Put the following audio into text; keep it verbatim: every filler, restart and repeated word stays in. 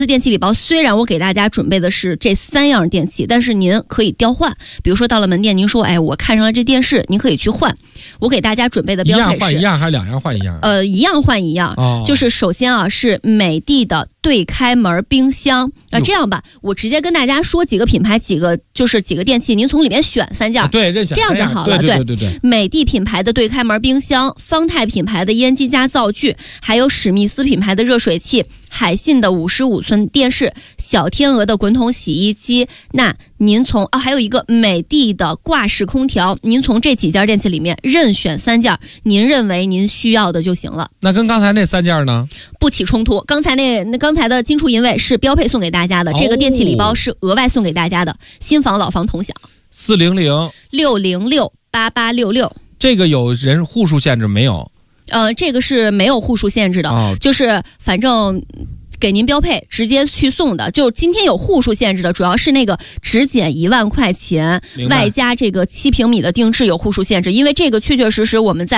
电器礼包虽然我给大家准备的是这三样电器，但是您可以调换。比如说到了门店，您说，哎，我看上了这电视，您可以去换。我给大家准备的标配是一样换一样，还是两样换一样？ 呃，一样换一样。 哦、 就是首先啊，是美的的对开门冰箱。啊，这样吧，我直接跟大家说几个品牌，几个就是几个电器，您从里面选三件。 啊、对，任选这样子好了。 对对对对对。 美的品牌的对开门冰箱，方太品牌的烟机加灶具，还有史密斯品牌的热水器。海信的五十五寸电视，小天鹅的滚筒洗衣机，那您从啊还有一个美的的挂式空调，您从这几件电器里面任选三件，您认为您需要的就行了。 那跟刚才那三件呢？ 不起冲突。刚才那那刚才的金触银卫是标配送给大家的，哦、这个电器礼包是额外送给大家的，新房老房同享。 四零零六零六八八六六， 这个有人户数限制没有？ 呃，这个是没有户数限制的，哦、就是反正给您标配直接去送的。就今天有户数限制的，主要是那个只减一万块钱，外加这个七平米的定制有户数限制，因为这个确确实实我们在